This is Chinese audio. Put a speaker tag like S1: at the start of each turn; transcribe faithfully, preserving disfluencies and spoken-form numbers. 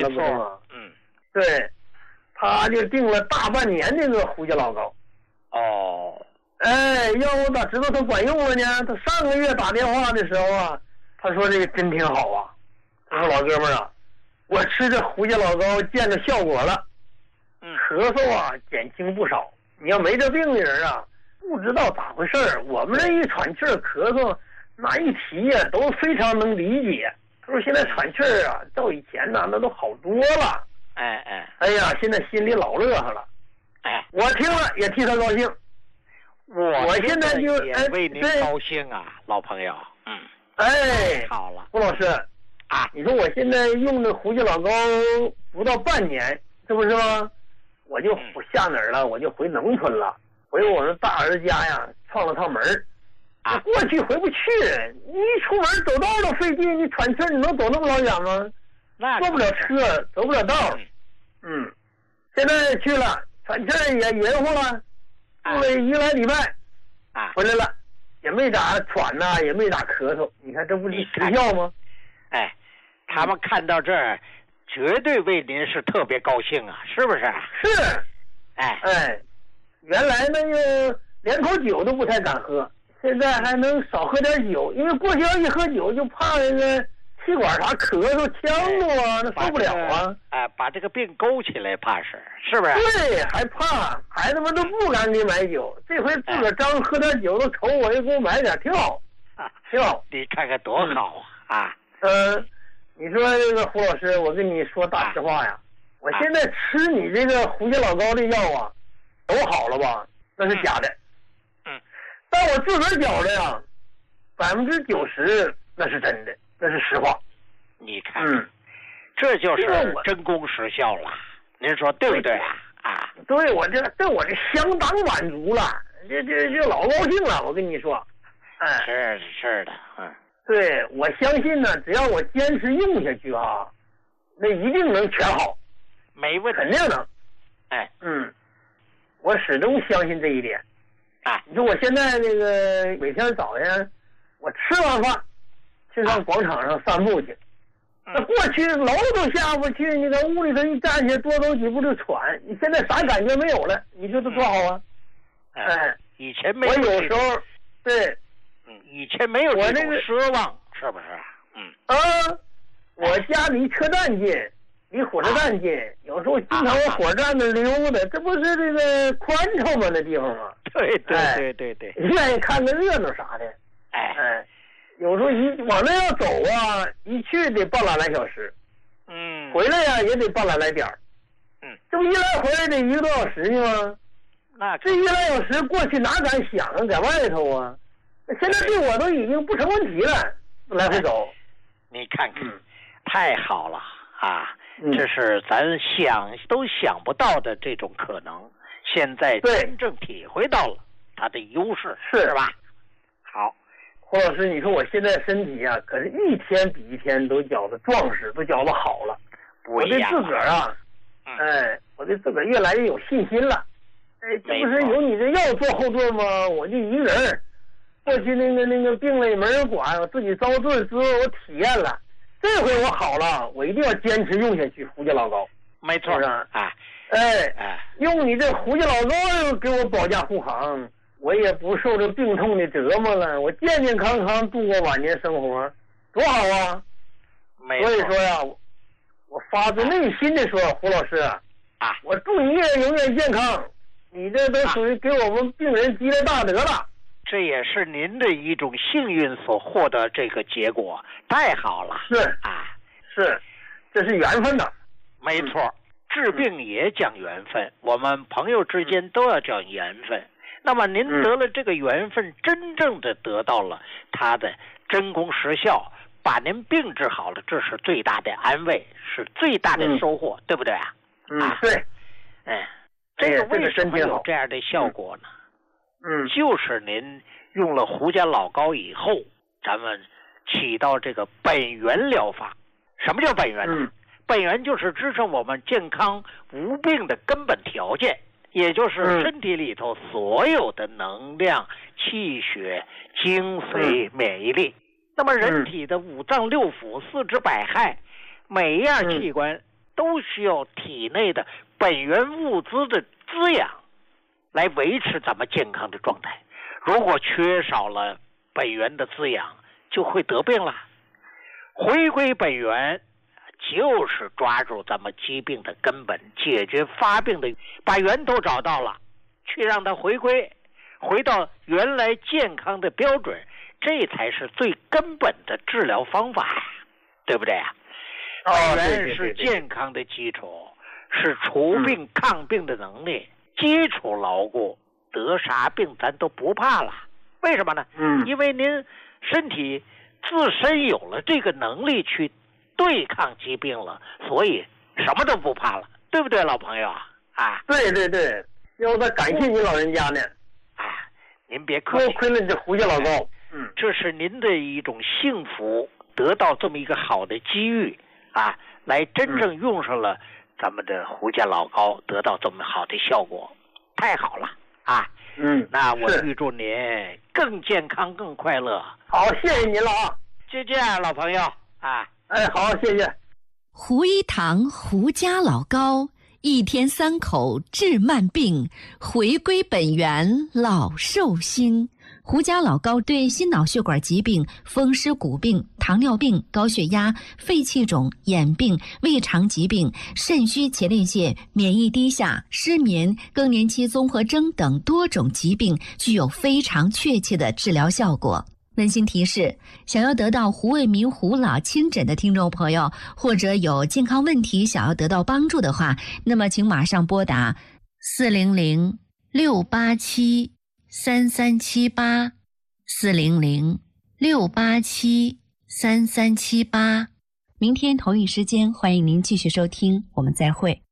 S1: 了，不是吗？
S2: 嗯，
S1: 对，他就订了大半年这个胡家老高。
S2: 哦，
S1: 哎，要我咋知道他管用了呢？他上个月打电话的时候啊，他说这个真挺好啊。他说老哥们儿啊，我吃这胡家老高见着效果了，
S2: 嗯，
S1: 咳嗽啊减轻不少。你要没这病的人啊，不知道咋回事儿。我们这一喘气儿咳嗽，那一提呀、啊，都非常能理解。他说现在喘气儿啊，照以前呢那都好多了。
S2: 哎哎，
S1: 哎呀，现在心里老乐呵了。
S2: 哎，
S1: 我听了也替他高兴。
S2: 我
S1: 我现在就
S2: 也为您高兴啊，老朋友。嗯，
S1: 哎，
S2: 好了，
S1: 胡老师
S2: 啊，
S1: 你说我现在用的胡家老高不到半年，是不是吗？我就下哪儿了？我就回农村了，回我们大儿子家呀，串了趟门儿。
S2: 啊，
S1: 过去回不去，你一出门走道都费劲，你喘气儿，你能走那么老远吗？
S2: 那
S1: 坐不了车，走不了道。嗯，现在去了，喘气儿也匀乎了，住了一个来礼拜，
S2: 啊，
S1: 回来了，也没咋喘呐、啊，也没咋咳嗽。你看这不是实效吗？
S2: 哎，他们看到这儿，绝对为您是特别高兴啊，是不是？
S1: 是。
S2: 哎
S1: 哎，原来那个连口酒都不太敢喝，现在还能少喝点酒，因为过去要一喝酒就怕那个气管啥咳嗽呛着啊，那受不了啊。
S2: 哎，把这个病勾起来，怕是是不是？
S1: 对，还怕孩子们都不敢给买酒，这回自个儿张喝点酒都瞅我，又给我买点，挺好，挺好。
S2: 你看看多好啊！啊，
S1: 嗯，你说这个胡老师，我跟你说大实话呀，我现在吃你这个胡家老高的药啊，都好了吧？那是假的。
S2: 嗯，
S1: 但我自个儿觉得呀，百分之九十那是真的，那是实话。
S2: 你看，
S1: 嗯，
S2: 这就是真功实效了。您说对不对啊？啊，
S1: 对，我这这我这相当满足了，这这这老高兴了。我跟你说，哎，
S2: 是是的，嗯，
S1: 对，我相信呢，只要我坚持用下去啊，那一定能全好，
S2: 没问题，
S1: 肯定能。
S2: 哎，
S1: 嗯，我始终相信这一点。
S2: 啊，
S1: 你说我现在这个每天早上，我吃完饭去上广场上散步去。那过去楼都下不去，你在屋里头一站起来多走几步就喘，你现在啥感觉没有了？你说这多好啊！
S2: 哎，
S1: 哎，
S2: 以前没
S1: 有。
S2: 我
S1: 有时候，对，
S2: 嗯，以前没有这种奢望，是不是？嗯
S1: 啊，我家离车站近，离火车站近，有时候经常往火车站那溜达，这不是这个宽敞吗？那地方吗？
S2: 对对对对对，
S1: 愿意看个热闹啥的。
S2: 哎
S1: 哎。有时候一往那要走啊，一去得半拉来小时，
S2: 嗯，
S1: 回来呀、啊、也得半拉来点儿，
S2: 嗯，
S1: 这不一来回来得一个多小时呢吗？
S2: 那
S1: 这一来小时过去哪敢想啊，在外头啊，现在对我都已经不成问题了，来回走。
S2: 你看看，
S1: 嗯、
S2: 太好了啊！
S1: 嗯、
S2: 这是咱想都想不到的这种可能，现在真正体会到了它的优势，
S1: 是
S2: 吧？好。
S1: 胡老师，你说我现在身体啊，可是一天比一天都觉得壮实，都觉得好了。我对自个儿啊，
S2: 嗯、
S1: 哎，我对自个儿越来越有信心了。哎，这不是有你这药做后盾吗？我就一个人，过去那个那个病了也没人管，我自己遭罪之后我体验了，这回我好了，我一定要坚持用下去。胡家老高，
S2: 没错
S1: 啊，
S2: 哎
S1: 哎
S2: 哎，
S1: 用你这胡家老高给我保驾护航。我也不受这病痛的折磨了，我健健康康度过晚年生活，多好啊！所以说呀，我发自内心的说，胡老师啊，我祝你也永远健康，你这都属于给我们病人积了大德了。
S2: 这也是您的一种幸运所获得这个结果，太好了。
S1: 是
S2: 啊，
S1: 是，这是缘分的。
S2: 没错，嗯、治病也讲缘分，嗯、我们朋友之间都要讲缘分。那么您得了这个缘分，嗯、真正的得到了他的真功实效，把您病治好了，这是最大的安慰，是最大的收获，嗯、对不对啊？
S1: 嗯，啊、对。
S2: 哎，这个为什么有这样的效果呢？
S1: 嗯，
S2: 就是您用了胡家老高以后，咱们起到这个本源疗法。什么叫本源呢？
S1: 嗯、
S2: 本源就是支撑我们健康无病的根本条件。也就是身体里头所有的能量、气血、精髓、免疫力。那么人体的五脏六腑、四肢百骸，每一样器官都需要体内的本源物资的滋养，来维持咱们健康的状态。如果缺少了本源的滋养，就会得病了。回归本源，就是抓住咱们疾病的根本，解决发病的，把源头找到了，去让它回归，回到原来健康的标准，这才是最根本的治疗方法，对不对啊？
S1: 哦，
S2: 本源是健康的基础，是除病抗病的能力，基础牢固，得啥病咱都不怕了。为什么呢？
S1: 嗯，
S2: 因为您身体自身有了这个能力去对抗疾病了，所以什么都不怕了，对不对，老朋友啊？啊，
S1: 对对对，要再感谢你老人家呢。
S2: 啊，您别客气，
S1: 多亏了这胡家老高。嗯，
S2: 这是您的一种幸福，得到这么一个好的机遇啊，来真正用上了咱们的胡家老高，得到这么好的效果，太好了啊！
S1: 嗯，
S2: 那我预祝您更健康、更快乐。
S1: 好，谢谢您了啊！
S2: 就这样，老朋友啊。
S1: 哎，好，谢谢。
S3: 胡一堂胡家老高，一天三口治慢病，回归本源老寿星。胡家老高对心脑血管疾病、风湿骨病、糖尿病、高血压、肺气肿、眼病、胃肠疾病、肾虚前列腺、免疫低下、失眠、更年期综合征等多种疾病具有非常确切的治疗效果。温馨提示：想要得到胡卫民胡老亲诊的听众朋友，或者有健康问题想要得到帮助的话，那么请马上拨打四零零六八七三三七八四零零六八七三三七八。明天同一时间，欢迎您继续收听，我们再会。